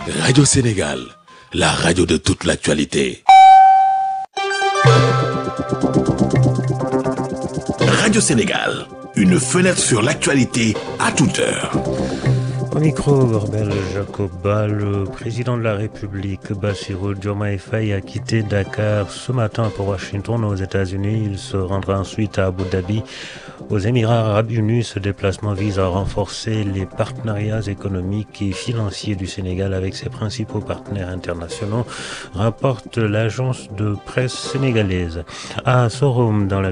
Radio Sénégal, la radio de toute l'actualité. Radio Sénégal, une fenêtre sur l'actualité à toute heure. Au micro, Gorbel Jacoba, le président de la République, Bassirou Diomaye Faye, a quitté Dakar ce matin pour Washington aux États-Unis. Il se rendra ensuite à Abu Dhabi, aux Émirats Arabes Unis. Ce déplacement vise à renforcer les partenariats économiques et financiers du Sénégal avec ses principaux partenaires internationaux, rapporte l'agence de presse sénégalaise. À Sorum, dans la